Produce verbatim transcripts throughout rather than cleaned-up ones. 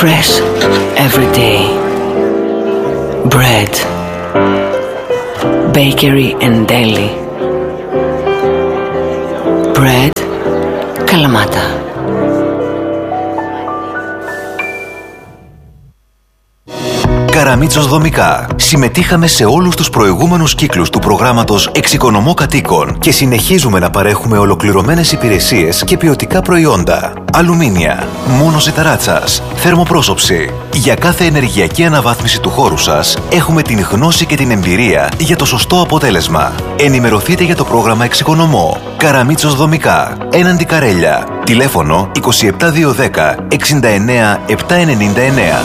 Fresh every day. Bread, bakery and deli. Bread, Kalamata. Καραμίτσος Δομικά. Συμμετείχαμε σε όλους τους προηγούμενους κύκλους του προγράμματος Εξοικονομώ Κατοίκων και συνεχίζουμε να παρέχουμε ολοκληρωμένες υπηρεσίες και ποιοτικά προϊόντα. Αλουμίνια, μόνωση ταράτσας, θερμοπρόσωψη. Για κάθε ενεργειακή αναβάθμιση του χώρου σας έχουμε την γνώση και την εμπειρία για το σωστό αποτέλεσμα. Ενημερωθείτε για το πρόγραμμα Εξοικονομώ. Καραμίτσος Δομικά. Έναντι Καρέλια. Τηλέφωνο είκοσι επτά διακόσια δέκα εξήντα εννέα επτακόσια ενενήντα εννέα.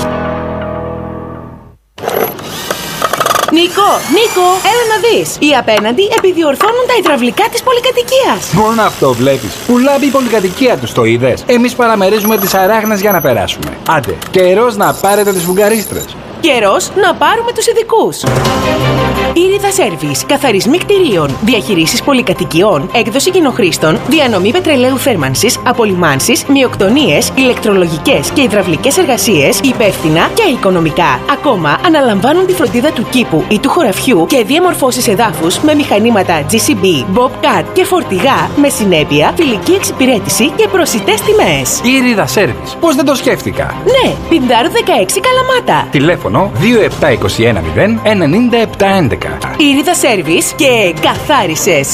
Νίκο, Νίκο, έλα να δεις. Οι απέναντι επιδιορθώνουν τα υδραυλικά της πολυκατοικίας. Μόνο αυτό βλέπεις. Πουλάβει η πολυκατοικία τους, το είδες. Εμείς παραμερίζουμε τις αράχνες για να περάσουμε. Άντε, καιρός να πάρετε τις βουλγαρίστρες. Καιρός να πάρουμε τους ειδικούς. Ήριδα Σέρβις, καθαρισμοί κτηρίων, διαχειρήσεις πολυκατοικιών, έκδοση κοινοχρήστων, διανομή πετρελαίου θέρμανσης, απολυμάνσεις, μειοκτονίες, ηλεκτρολογικές και υδραυλικές εργασίες, υπεύθυνα και οικονομικά. Ακόμα αναλαμβάνουν τη φροντίδα του κήπου ή του χωραφιού και διαμορφώσεις εδάφους με μηχανήματα τζι σι μπι, Bobcat και φορτηγά με συνέπεια, φιλική εξυπηρέτηση και προσιτές τιμές. Ήριδα Σέρβις, πώς δεν το σκέφτηκα. Ναι, Πινδάρου δεκαέξι Καλαμάτα. Τηλέφωνο δύο επτά είκοσι ένα μηδέν ενενήντα επτά έντεκα. Ήριδα Σέρβις και καθάρισες.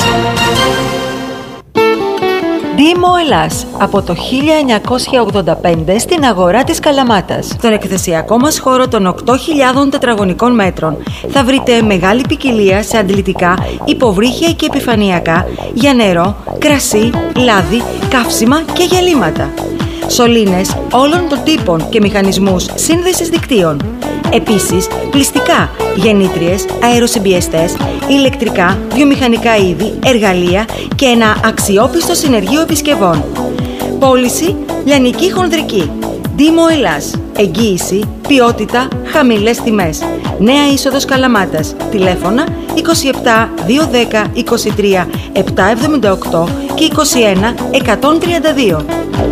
Δήμο Ελλάς, από το χίλια εννιακόσια ογδόντα πέντε στην αγορά της Καλαμάτας. Στον εκθεσιακό μας χώρο των οκτώ χιλιάδων τετραγωνικών μέτρων θα βρείτε μεγάλη ποικιλία σε αντλητικά, υποβρύχια και επιφανειακά για νερό, κρασί, λάδι, καύσιμα και γυαλίματα. Σωλήνες όλων των τύπων και μηχανισμούς σύνδεσης δικτύων. Επίσης, πλυστικά, γεννήτριες, αεροσυμπιεστές, ηλεκτρικά, βιομηχανικά είδη, εργαλεία και ένα αξιόπιστο συνεργείο επισκευών. Πώληση, λιανική χονδρική. Δήμο Ελλάς. Εγγύηση, ποιότητα, χαμηλές τιμές. Νέα είσοδος Καλαμάτας. Τηλέφωνα είκοσι επτά διακόσια δέκα είκοσι τρία επτακόσια εβδομήντα οκτώ και είκοσι ένα εκατόν τριάντα δύο.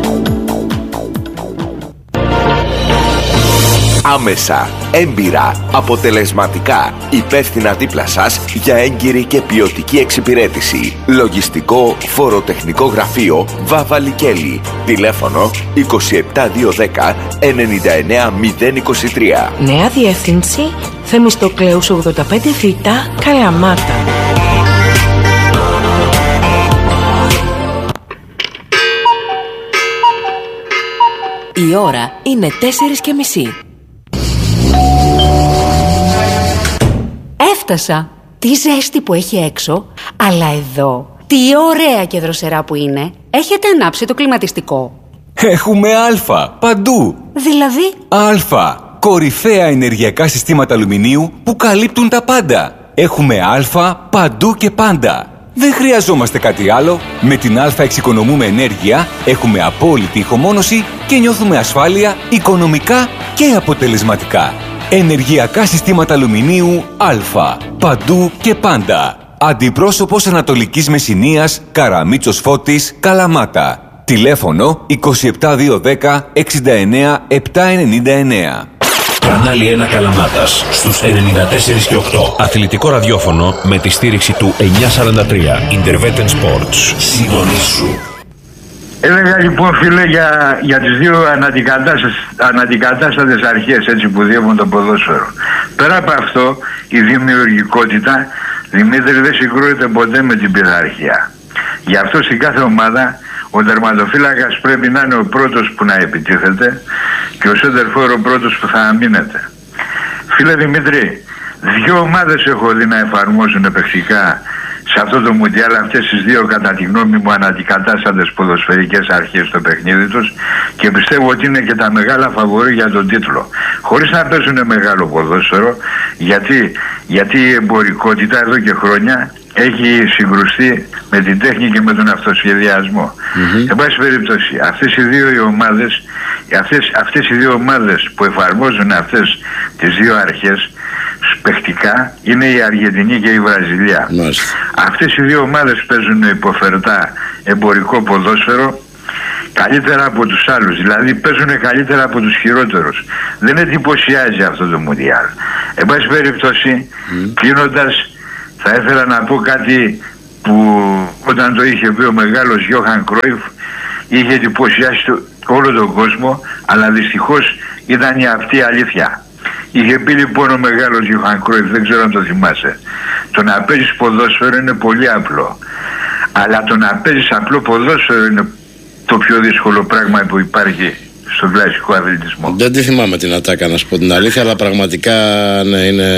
Άμεσα, έμπειρα, αποτελεσματικά, υπεύθυνα δίπλα σας για έγκυρη και ποιοτική εξυπηρέτηση. Λογιστικό, φοροτεχνικό γραφείο Βάβα Λικέλη. Τηλέφωνο είκοσι επτά διακόσια δέκα ενενήντα εννέα μηδέν είκοσι τρία. Νέα διεύθυνση Θεμιστοκλέους ογδόντα πέντε Β, Καλαμάτα. Η ώρα είναι τέσσερις και μισή. Έφτασα. Τι ζέστη που έχει έξω, αλλά εδώ τι ωραία και δροσερά που είναι. Έχετε ανάψει το κλιματιστικό? Έχουμε Α παντού. Δηλαδή? Α. Κορυφαία ενεργειακά συστήματα αλουμινίου που καλύπτουν τα πάντα. Έχουμε Α παντού και πάντα. Δεν χρειαζόμαστε κάτι άλλο. Με την Α εξοικονομούμε ενέργεια, έχουμε απόλυτη ηχομόνωση και νιώθουμε ασφάλεια οικονομικά και αποτελεσματικά. Ενεργειακά συστήματα αλουμινίου Α. Παντού και πάντα. Αντιπρόσωπος Ανατολικής Μεσσηνίας, Καραμίτσος Φώτης, Καλαμάτα. Τηλέφωνο είκοσι επτά διακόσια δέκα εξήντα εννέα επτακόσια ενενήντα εννέα. Κανάλι ένα Καλαμάτας στους ενενήντα τέσσερα και οκτώ. Αθλητικό ραδιόφωνο με τη στήριξη του εννιακόσια σαράντα τρία. Intervetten Sports. Συντονίσου. Έλεγα λοιπόν, φίλε, για, για τις δύο αναντικατάστατες αρχές, έτσι, που διεύουν το ποδόσφαιρο. Πέρα από αυτό, η δημιουργικότητα, Δημήτρη, δεν συγκρούεται ποτέ με την πειθαρχία. Γι' αυτό στην κάθε ομάδα ο τερματοφύλακας πρέπει να είναι ο πρώτος που να επιτίθεται και ο σέντερφορ ο πρώτος που θα αμήνεται. Φίλε Δημήτρη, δύο ομάδες έχω δει να εφαρμόζουν επεξικά σε αυτό το Μουντιάλ αυτές τις δύο, κατά τη γνώμη μου, αναντικατάστατες ποδοσφαιρικές αρχές στο παιχνίδι τους, και πιστεύω ότι είναι και τα μεγάλα φαβορί για τον τίτλο. Χωρίς να παίζουν μεγάλο ποδόσφαιρο, γιατί, γιατί η εμπορικότητα εδώ και χρόνια έχει συγκρουστεί με την τέχνη και με τον αυτοσχεδιασμό. Mm-hmm. Εν πάση περιπτώσει, αυτές οι δύο οι ομάδες, αυτές, αυτές οι δύο ομάδες που εφαρμόζουν αυτές τις δύο αρχές παιχτικά είναι η Αργεντινή και η Βραζιλία. Mm-hmm. Αυτές οι δύο ομάδες παίζουν υποφερτά εμπορικό ποδόσφαιρο καλύτερα από τους άλλους, δηλαδή παίζουν καλύτερα από τους χειρότερους. Δεν εντυπωσιάζει αυτό το Μουντιάλ. Εν πάση περιπτώσει, mm. κλείνοντας, θα ήθελα να πω κάτι που όταν το είχε πει ο μεγάλος Γιώχαν Κρόιφ είχε εντυπωσιάσει το, όλο τον κόσμο, αλλά δυστυχώς ήταν η αυτή αλήθεια. Είχε πει λοιπόν ο μεγάλος Γιώχαν Κρόιφ, δεν ξέρω αν το θυμάσαι, το να παίζεις ποδόσφαιρο είναι πολύ απλό, αλλά το να παίζεις απλό ποδόσφαιρο είναι το πιο δύσκολο πράγμα που υπάρχει στον κλασικό αθλητισμό. Δεν τη θυμάμαι την ατάκα, να σου πω την αλήθεια, αλλά πραγματικά ναι, είναι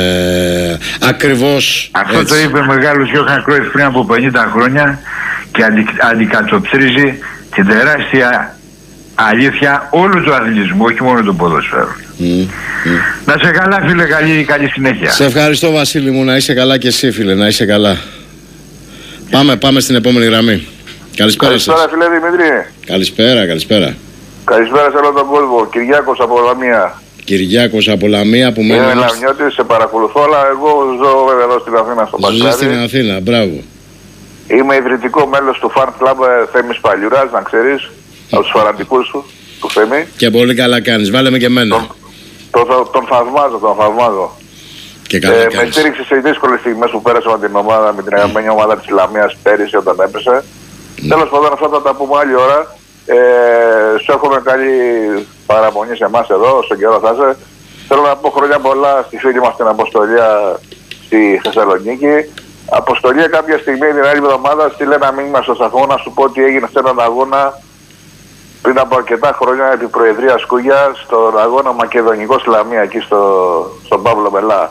ακριβώς αυτό έτσι. Το είπε ο μεγάλος Γιώχαν Κρόιφ πριν από πενήντα χρόνια και αντι, αντικατοπτρίζει την τεράστια αλήθεια όλου του αθλητισμού, όχι μόνο του ποδοσφαίρου. Mm, mm. Να είσαι καλά, φίλε, καλή, καλή συνέχεια. Σε ευχαριστώ, Βασίλη μου, να είσαι καλά και εσύ, φίλε, να είσαι καλά. Πάμε, πάμε στην επόμενη γραμμή. Καλησπέρα, καλησπέρα σας. Φίλε Δημήτρη. Καλησπέρα, καλησπέρα. Καλησπέρα σε όλο τον κόσμο. Κυριάκος από Λαμία. Κυριάκος από Λαμία που μένει. Είμαι Λαμιώτης, σε παρακολουθώ, αλλά εγώ ζω βέβαια εδώ στην Αθήνα, στο Πασκάρι. Ζω στην Αθήνα, μπράβο. Είμαι ιδρυτικό μέλος του Fan Club Θέμης Παλιουράς, να ξέρεις, από τους φανατικούς του, του Θέμη. Και πολύ καλά κάνεις, βάλε με και εμένα. Τον, τον, τον θαυμάζω, τον θαυμάζω. Και καλά ε, κάνεις. με στήριξε σε δύσκολες στιγμές που πέρασα με την ομάδα, με την αγαπημένη ομάδα της Λαμίας πέρυσι όταν έπεσε. Mm. Τέλος πάντων, αυτά θα τα πούμε άλλη ώρα. Ε, σου εύχομαι καλή παραμονή σε εμάς εδώ, στον καιρό θα είσαι. Θέλω να πω χρόνια πολλά στη φίλη μας την Αποστολία στη Θεσσαλονίκη. Αποστολία κάποια στιγμή την άλλη εβδομάδα στείλε ένα μήνυμα στο σταθμό να σου πω ότι έγινε σε έναν αγώνα πριν από αρκετά χρόνια επί Προεδρία Σκούγια, στον αγώνα Μακεδονικός Λαμία εκεί στο, στον Παύλο Μελά.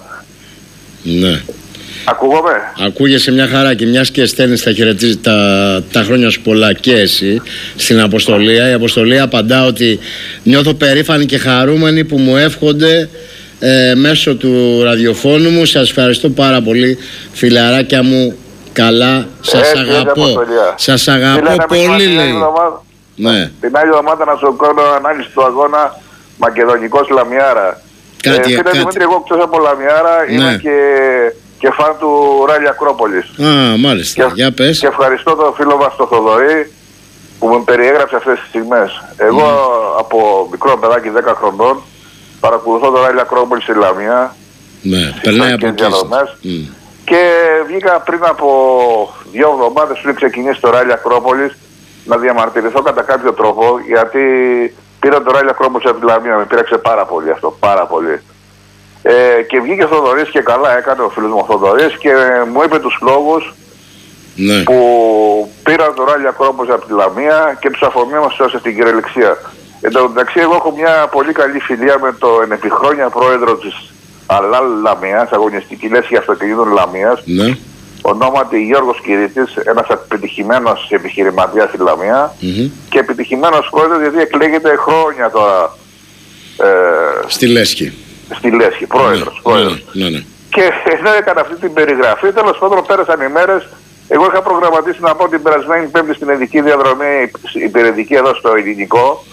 Ναι. Ακούγομαι. Ακούγεσαι μια χαρά και μιας και στέλνεις τα, τα, τα χρόνια σου πολλά και εσύ στην Αποστολία. Η Αποστολία απαντά ότι νιώθω περήφανη και χαρούμενη που μου εύχονται ε, μέσω του ραδιοφώνου μου. Σας ευχαριστώ πάρα πολύ, φιλαράκια μου. Καλά, σας Έτσι, αγαπώ. Σας αγαπώ πολύ, λέει. Ναι. Την άλλη εβδομάδα να σου κάνω ανάλυση του αγώνα Μακεδονικός Λαμιάρα. Κάτι, ε, φίλε κάτι. Δημήτρη, εγώ ξέρεις από Λαμιάρα, ναι. Είμαι και, και φαν του Ράλι Ακρόπολης. Α, μάλιστα. Και, για πες. Και ευχαριστώ τον φίλο μας τον Θοδωρή που με περιέγραψε αυτές τις στιγμές. Εγώ mm. από μικρό παιδάκι δέκα χρονών παρακολουθώ τον Ράλι Ακρόπολης στη Λαμία. Ναι, περνάει από εκεί. Mm. Και βγήκα πριν από δύο εβδομάδες πριν ξεκινήσει το Ράλι Ακρόπολης να διαμαρτυρηθώ κατά κάποιο τρόπο, γιατί πήρα το Ράλι Ακρόπολης από τη Λαμία, με πήραξε πάρα πολύ αυτό, πάρα πολύ. Ε, και βγήκε ο Θοδωρής και καλά έκανε ο φίλος μου ο Θοδωρής και μου είπε τους λόγους ναι. που πήρα το Ράλι Ακρόπολης από τη Λαμία και τους αφομοίωσα στην κυριολεξία. Εν τω μεταξύ, εγώ έχω μια πολύ καλή φιλία με τον επιχρόνια πρόεδρο της ΑΛΑΛ Λαμίας, αγωνιστική λέσχη αυτοκινήτων Λαμίας. Ναι. Ονόματι Γιώργος Κυρίτης, ένας επιτυχημένος επιχειρηματίας στη Λαμία mm-hmm. και επιτυχημένος πρόεδρος, γιατί εκλέγεται χρόνια τώρα ε, στη Λέσχη. Στη Λέσχη, πρόεδρος. Ναι, πρόεδρος. Ναι, ναι, ναι. Και εδώ έκανα αυτή την περιγραφή. Τέλος πάντων, πέρασαν οι μέρες. Εγώ είχα προγραμματίσει να πω την περασμένη Πέμπτη στην ειδική διαδρομή, υπερεδική εδώ στο Ελληνικό,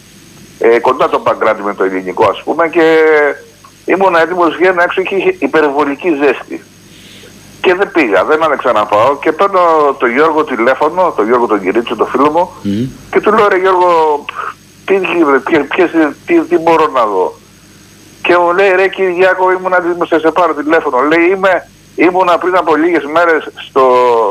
ε, κοντά το Παγκράτη με το Ελληνικό, ας πούμε, και ήμουν έτοιμος για να έξω, είχε υπερβολική ζέστη. Και δεν πήγα, δεν άνοιξα να πάω και παίρνω τον Γιώργο τηλέφωνο, τον Γιώργο τον Κυρίτσο, τον φίλο μου mm. και του λέω ρε Γιώργο, τι, ποιες, ποιες, τι, τι μπορώ να δω. Και μου λέει ρε Κυριάκο, ήμουν έτοιμος να σε πάρω τηλέφωνο. Λέει είμαι, ήμουνα πριν από λίγες μέρες στο,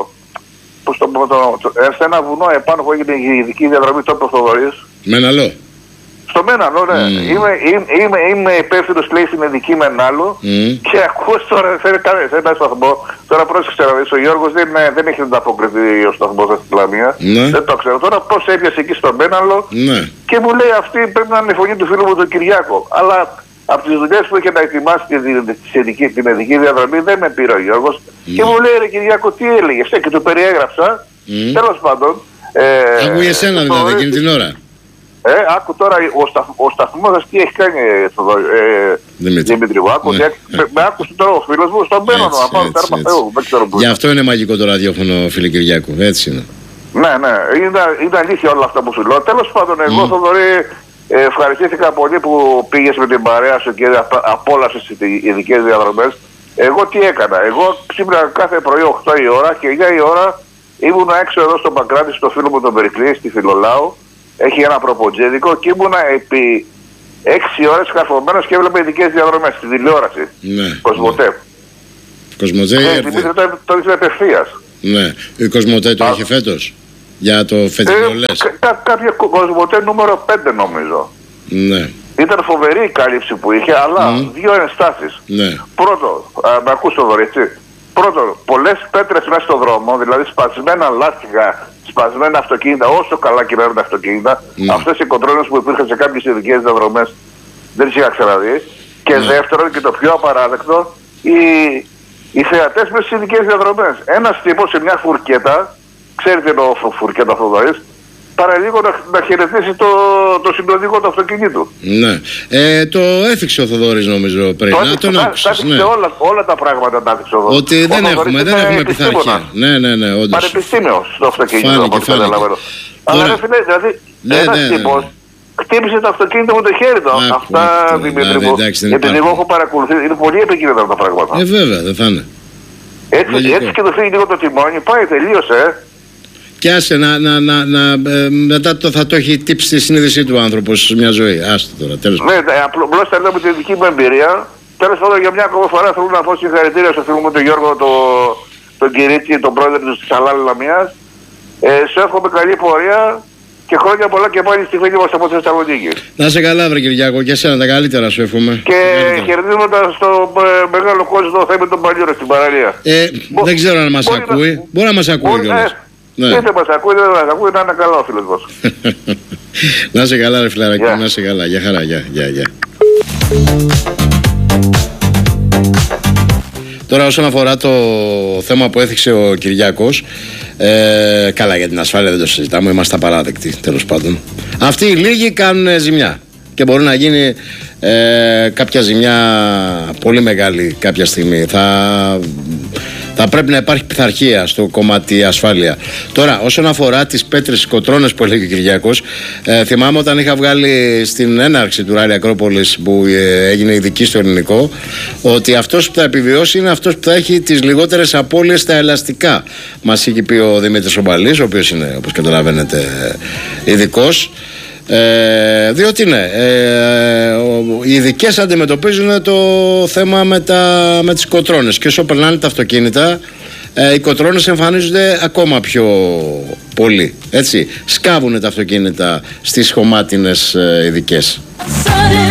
στο, το, το, σε ένα βουνό επάνω που έγινε η ειδική διαδρομή τότε ο Θοδωρής. Μεναλό. Στο Μέναλο, ναι. Mm. Είμαι, είμαι, είμαι, είμαι υπεύθυνος, λέει, στην ειδική Μενάλου mm. και ακούω τώρα σε ένα σταθμό. Τώρα πρόσεξε να δεις, ο Γιώργος δεν, δεν έχει ανταποκριθεί ο σταθμός στη Λαμία. Mm. Δεν το ξέρω. Τώρα πώς έπιασε εκεί στο Μέναλο mm. και μου λέει αυτή πρέπει να είναι η φωνή του φίλου μου τον Κυριάκο. Αλλά από τις δουλειές που είχε να ετοιμάσει την, την, την ειδική διαδρομή δεν με πήρε ο Γιώργος mm. και μου λέει ρε Κυριάκο τι έλεγες ε, και του περιέγραψα. Mm. Τέλος πάντων. Ε, Ακούγε εσένα δηλαδή εκείνη την ώρα. Ε, άκου τώρα, ο, σταθ, ο σταθμός σας τι έχει κάνει, ε, Δημήτρη μου, άκου, ε, με, με άκουσε τώρα ο φίλος μου, στον μπαίνω να πάω τέρμα Θεού, δεν ξέρω πού. Γι' αυτό είναι μαγικό το ραδιόφωνο, φίλε Κυριάκου, έτσι είναι. Ναι, ναι, είναι, είναι αλήθεια όλα αυτά που σου λέω. Τέλος πάντων, εγώ mm. Θοδωρή, ε, ευχαριστήθηκα πολύ που πήγες με την παρέα σου και απόλαυσες τις ειδικές διαδρομές. Εγώ τι έκανα, εγώ ξύπνα κάθε πρωί οκτώ η ώρα και εννιά η ώρα ήμουν έξω εδώ στο Παγκράτη, στο φίλο μου τον Περικλή, στη Φιλολάου. έχει ένα προποτζέδικο και ήμουνα επί έξι ώρες καρφωμένος και έβλεπα ειδικές διαδρομές στη τηλεόραση. Ναι. Κοσμοτέ. Κοσμοτέ. Και Δημήτρη το, το ήθελε απευθείας. Ναι. Η Κοσμοτέ το έχει φέτος. Για το φετινό ε, λες. Κα, κάποια Κοσμοτέ νούμερο πέντε νομίζω. Ναι. Ήταν φοβερή η κάλυψη που είχε, αλλά mm. δύο ενστάσεις. Ναι. Πρώτο, α, με ακούς το δωρετσι. Πρώτο, πολλές πέτρες μέσα στον δρόμο, δηλαδή σπασμένα λάστιχα, σπασμένα αυτοκίνητα, όσο καλά κινούνται τα αυτοκίνητα. Mm. Αυτές οι κοντρόλες που υπήρχαν σε κάποιες ειδικές διαδρομές δεν τις είχα ξαναδεί. Και mm. δεύτερον, και το πιο απαράδεκτο, οι, οι θεατές μέσα στις ειδικές διαδρομές. Ένας τύπος σε μια φουρκέτα, ξέρετε το φουρκέτα Θοδωρής, παραλίγο να, να χαιρετήσει το, το συνοδηγό του αυτοκινήτου. Ναι. Ε, το έθιξε ο Θοδωρής νομίζω πριν. Το να τον τα, άκουσες. Ναι. Όλα, όλα τα πράγματα τα έθιξε ο Θοδωρής. Ότι δεν ο έχουμε, δεν έχουμε πειθαρχία. Ναι, ναι, ναι, όντως. Πανεπιστήμιος στο αυτοκίνητο. Φάνηκε, φάνηκε. Αλλά ρε φίλε, δηλαδή ναι, ένας ναι, τύπος ναι. χτύπησε το αυτοκίνητο με το χέρι του. Ά, αυτά Δημήτρη μου. Επειδή εγώ έχω παρακολουθήσει, είναι πολύ επικίνδυνα τα πράγματα. Ε, βέβαια, δεν θα είναι. Έτσι, έτσι και το φύγει λίγο το τιμόνι, πάει, τελείωσε. Και άσε να, να, να, να ε, μετά το, θα το έχει τύψει στη συνείδησή του άνθρωπος μια ζωή. Άστε τώρα, τέλος πάντων. Ναι, απλώς τα λέω με τη δική μου εμπειρία. Τέλος πάντων, για μια ακόμα φορά θέλω να πω συγχαρητήρια στο φίλο μου τον Γιώργο, το, τον Κυρίτσι, τον πρόεδρο της Αλάλη Λαμίας. Ε, σου εύχομαι καλή πορεία και χρόνια πολλά και πάλι στη φίλη μας από τη Θεσσαλονίκη. Να είσαι καλά, βρε Κυριάκο, και εσένα τα καλύτερα σου εύχομαι. Και χαιρετίζοντας στο ε, μεγάλο κόσμο θέμα των παλιών στην παραλία. Ε, Μπο... Δεν ξέρω αν μας μπορεί ακούει. Να... Μπορεί να μας ακούει κιόλας. Ναι. Δεν μας ακούει, δεν μας ακούει, να είναι καλά ο φίλος μας. Να είσαι καλά ρε φιλαράκι, yeah. να είσαι καλά, για χαρά, γεια, γεια, γεια. Τώρα όσον αφορά το θέμα που έθιξε ο Κυριάκος, ε, καλά για την ασφάλεια δεν το συζητάμε, είμαστε απαράδεκτοι τέλος πάντων. Αυτοί οι λίγοι κάνουν ζημιά και μπορεί να γίνει ε, κάποια ζημιά πολύ μεγάλη κάποια στιγμή. Θα... Θα πρέπει να υπάρχει πειθαρχία στο κομμάτι ασφάλεια. Τώρα, όσον αφορά τις πέτρες κοτρώνες που έλεγε ο Κυριάκος, ε, θυμάμαι όταν είχα βγάλει στην έναρξη του Ράλι Ακρόπολης που ε, έγινε ειδική στο ελληνικό, ότι αυτός που θα επιβιώσει είναι αυτός που θα έχει τις λιγότερες απώλειες στα ελαστικά. Μας είχε πει ο Δημήτρης Ομπαλής, ο οποίος είναι, όπως καταλαβαίνετε, ειδικός. Ε, διότι ναι, ε, οι ειδικές αντιμετωπίζουν το θέμα με, τα, με τις κοτρώνες και όσο περνάνε τα αυτοκίνητα ε, οι κοτρώνες εμφανίζονται ακόμα πιο πολύ, έτσι, σκάβουν τα αυτοκίνητα στις χωμάτινες ε, ειδικές.